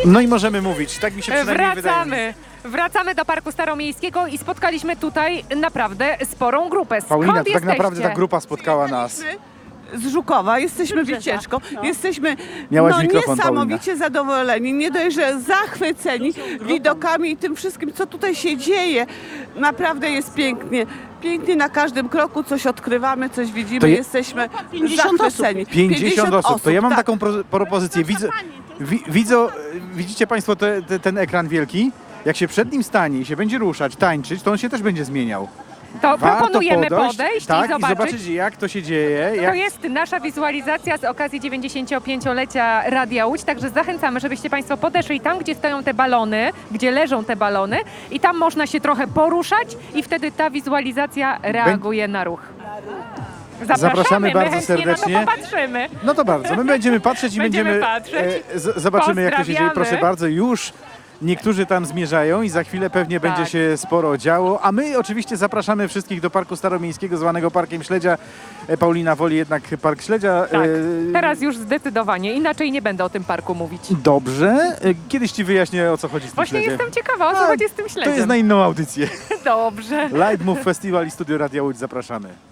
No i możemy mówić, tak mi się przynajmniej wydaje. Wracamy do Parku Staromiejskiego i spotkaliśmy tutaj naprawdę sporą grupę. Skąd Paulina, to tak jesteście? naprawdę ta grupa spotkała nas. Z Żukowa, jesteśmy wycieczką, jesteśmy Miałaś mikrofon, niesamowicie zadowoleni, nie dość, że zachwyceni widokami i tym wszystkim, co tutaj się dzieje. Naprawdę jest pięknie. Pięknie na każdym kroku coś odkrywamy, coś widzimy, To jesteśmy 50 zachwyceni. 50 osób. To ja mam tak. taką propozycję. Widzicie Państwo ten ekran wielki? Jak się przed nim stanie i się będzie ruszać, tańczyć, to on się też będzie zmieniał. To Warto proponujemy podejść tak, i zobaczyć. jak to się dzieje. To jest nasza wizualizacja z okazji 95-lecia Radia Łódź, także zachęcamy, żebyście Państwo podeszli tam, gdzie stoją te balony, gdzie leżą te balony i tam można się trochę poruszać i wtedy ta wizualizacja reaguje na ruch. Zapraszamy my bardzo chętnie serdecznie. na to popatrzymy. No to bardzo, my będziemy patrzeć i Będziemy patrzeć. zobaczymy, jak to się dzieje. Pozdrawiamy. Proszę bardzo, już niektórzy tam zmierzają i za chwilę pewnie Tak. będzie się sporo działo. A my oczywiście zapraszamy wszystkich do Parku Staromiejskiego, zwanego Parkiem Śledzia. Paulina woli jednak Park Śledzia. Tak, teraz już zdecydowanie, inaczej nie będę o tym parku mówić. Dobrze. Kiedyś Ci wyjaśnię, o co chodzi z tym Właśnie śledziem. jestem ciekawa, o co chodzi z tym To śledziem. jest na inną audycję. Dobrze. Light Move Festival i Studio Radia Łódź zapraszamy.